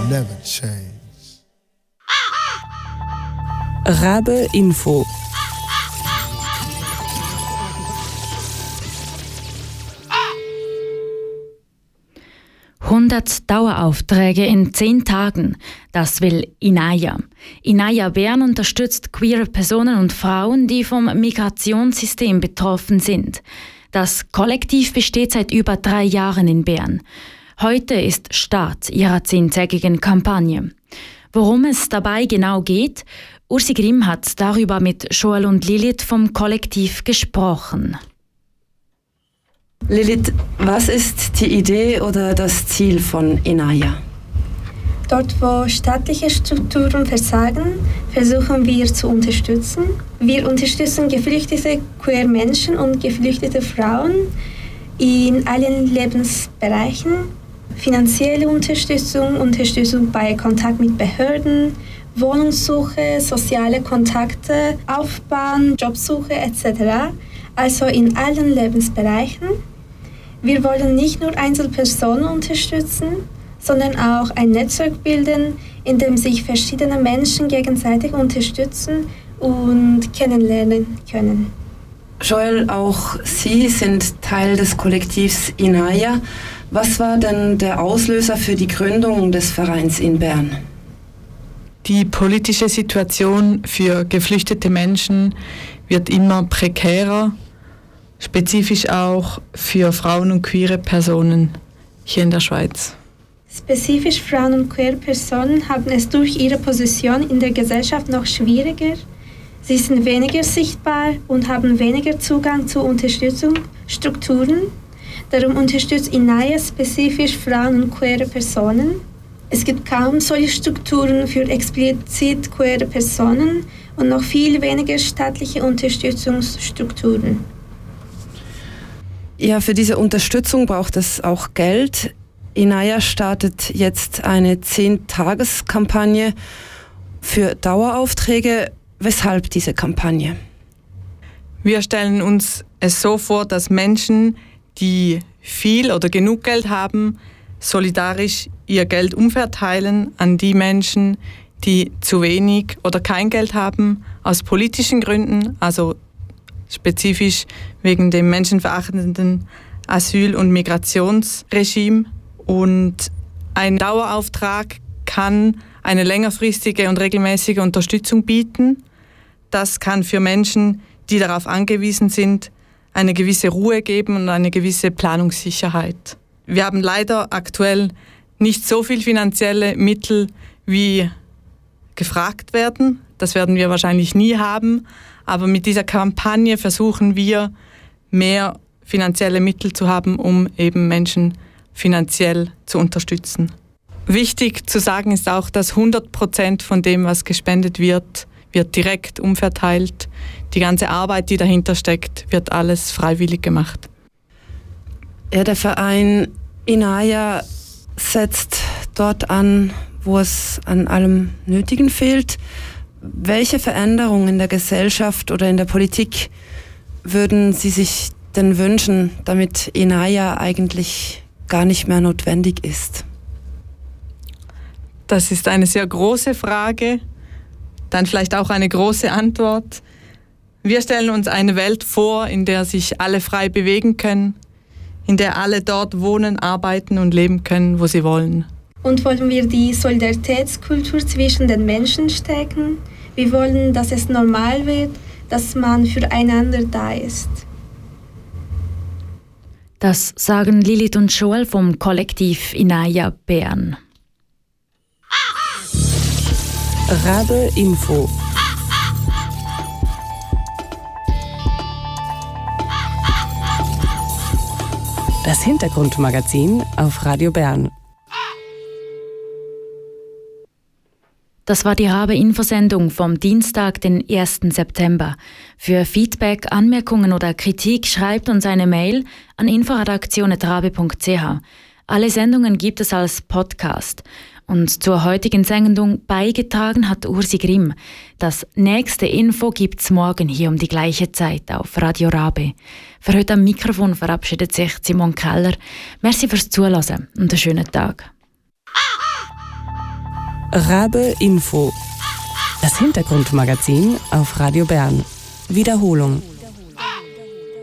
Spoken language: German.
never change. Rabe Info. Daueraufträge in 10 Tagen. Das will Inaya. Inaya Bern unterstützt queere Personen und Frauen, die vom Migrationssystem betroffen sind. Das Kollektiv besteht seit über 3 Jahren in Bern. Heute ist Start ihrer 10-tägigen Kampagne. Worum es dabei genau geht? Ursi Grimm hat darüber mit Joel und Lilith vom Kollektiv gesprochen. Lilith, was ist die Idee oder das Ziel von Inaya? Dort, wo staatliche Strukturen versagen, versuchen wir zu unterstützen. Wir unterstützen geflüchtete queer Menschen und geflüchtete Frauen in allen Lebensbereichen. Finanzielle Unterstützung, Unterstützung bei Kontakt mit Behörden, Wohnungssuche, soziale Kontakte aufbauen, Jobsuche etc. Also in allen Lebensbereichen. Wir wollen nicht nur Einzelpersonen unterstützen, sondern auch ein Netzwerk bilden, in dem sich verschiedene Menschen gegenseitig unterstützen und kennenlernen können. Joel, auch Sie sind Teil des Kollektivs Inaya. Was war denn der Auslöser für die Gründung des Vereins in Bern? Die politische Situation für geflüchtete Menschen wird immer prekärer, spezifisch auch für Frauen und queere Personen hier in der Schweiz. Spezifisch Frauen und queere Personen haben es durch ihre Position in der Gesellschaft noch schwieriger. Sie sind weniger sichtbar und haben weniger Zugang zu Unterstützungsstrukturen. Darum unterstützt Inaya spezifisch Frauen und queere Personen. Es gibt kaum solche Strukturen für explizit queere Personen und noch viel weniger staatliche Unterstützungsstrukturen. Ja, für diese Unterstützung braucht es auch Geld. Inaya startet jetzt eine 10-Tages-Kampagne für Daueraufträge. Weshalb diese Kampagne? Wir stellen uns es so vor, dass Menschen, die viel oder genug Geld haben, solidarisch ihr Geld umverteilen an die Menschen, die zu wenig oder kein Geld haben, aus politischen Gründen, also spezifisch wegen dem menschenverachtenden Asyl- und Migrationsregime. Und ein Dauerauftrag kann eine längerfristige und regelmäßige Unterstützung bieten. Das kann für Menschen, die darauf angewiesen sind, eine gewisse Ruhe geben und eine gewisse Planungssicherheit. Wir haben leider aktuell nicht so viel finanzielle Mittel, wie gefragt werden. Das werden wir wahrscheinlich nie haben. Aber mit dieser Kampagne versuchen wir, mehr finanzielle Mittel zu haben, um eben Menschen finanziell zu unterstützen. Wichtig zu sagen ist auch, dass 100% von dem, was gespendet wird direkt umverteilt. Die ganze Arbeit, die dahinter steckt, wird alles freiwillig gemacht. Ja, der Verein Inaya setzt dort an, wo es an allem Nötigen fehlt. Welche Veränderungen in der Gesellschaft oder in der Politik würden Sie sich denn wünschen, damit Inaya eigentlich gar nicht mehr notwendig ist? Das ist eine sehr große Frage, dann vielleicht auch eine große Antwort. Wir stellen uns eine Welt vor, in der sich alle frei bewegen können, in der alle dort wohnen, arbeiten und leben können, wo sie wollen. Und wollen wir die Solidaritätskultur zwischen den Menschen stärken? Wir wollen, dass es normal wird, dass man füreinander da ist. Das sagen Lilith und Joel vom Kollektiv Inaya Bern. Rabe Info. Das Hintergrundmagazin auf Radio Bern. Das war die Rabe-Infosendung vom Dienstag, den 1. September. Für Feedback, Anmerkungen oder Kritik schreibt uns eine Mail an info@rabe.ch. Alle Sendungen gibt es als Podcast. Und zur heutigen Sendung beigetragen hat Ursi Grimm. Das nächste Info gibt's morgen hier um die gleiche Zeit auf Radio Rabe. Für heute am Mikrofon verabschiedet sich Simon Keller. Merci fürs Zuhören und einen schönen Tag. Rabe Info. Das Hintergrundmagazin auf Radio Bern. Wiederholung.